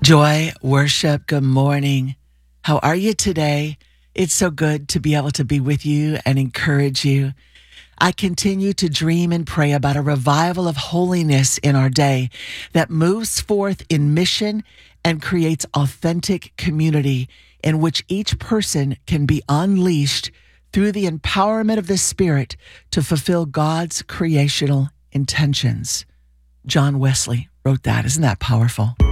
Joy, worship, good morning. How are you today? It's so good to be able to be with you and encourage you. I continue to dream and pray about a revival of holiness in our day that moves forth in mission and creates authentic community in which each person can be unleashed through the empowerment of the Spirit to fulfill God's creational intentions. John Wesley wrote that. Isn't that powerful?